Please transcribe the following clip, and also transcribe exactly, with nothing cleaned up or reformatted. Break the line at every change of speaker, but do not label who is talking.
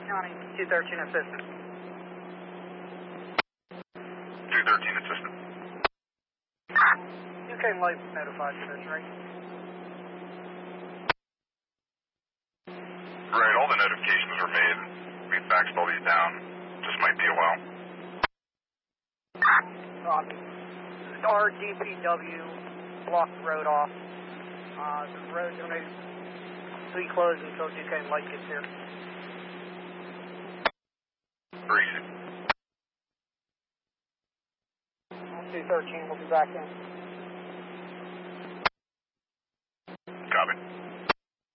County, two thirteen assistant.
two thirteen assistant.
Duquesne Light notified position, right?
Right, all the notifications were made. We faxed all these down. Just might be a while.
Um, our D P W blocked the road off. Uh, the road's going to be closed until Duquesne Light gets here.
Breezy.
two thirteen, we'll be back in.